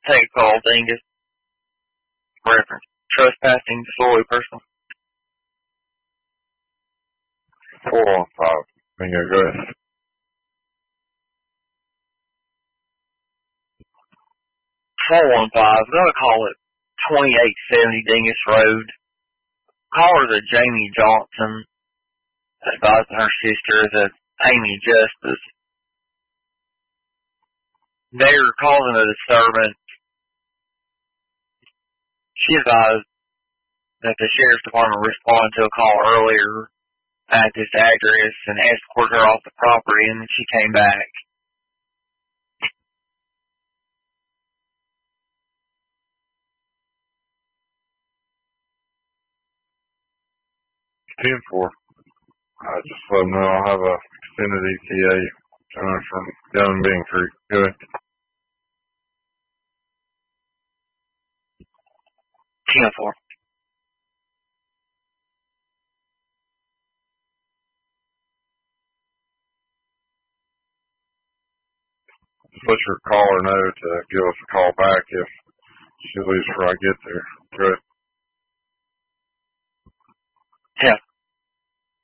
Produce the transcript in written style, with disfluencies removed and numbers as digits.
Take a call, Dingus. Reference. Trespassing, disorderly person. 415. Bingo, go ahead. 415. I'm going to call it 2870 Dingus Road. Caller's a Jamie Johnson, advising her sister is a Amy Justice. They're causing a disturbance. She advised that the sheriff's department responded to a call earlier at this address and escorted her off the property, and then she came back. Ten four. I just let them know I'll have a extended ETA coming from down in Bing Creek. Go ahead. 10-4. Just let your caller know to give us a call back if she leaves before I get there. Go ahead. 10.